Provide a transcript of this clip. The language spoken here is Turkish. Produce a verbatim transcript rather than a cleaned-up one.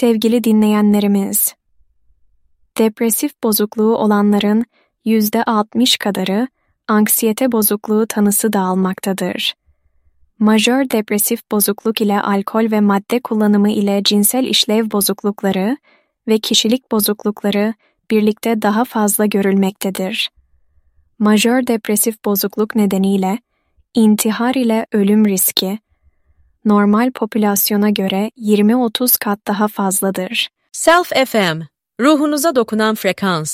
Sevgili dinleyenlerimiz, depresif bozukluğu olanların yüzde altmış kadarı anksiyete bozukluğu tanısı da almaktadır. Majör depresif bozukluk ile alkol ve madde kullanımı ile cinsel işlev bozuklukları ve kişilik bozuklukları birlikte daha fazla görülmektedir. Majör depresif bozukluk nedeniyle intihar ile ölüm riski normal popülasyona göre yirmi otuz kat daha fazladır. Self F M, ruhunuza dokunan frekans.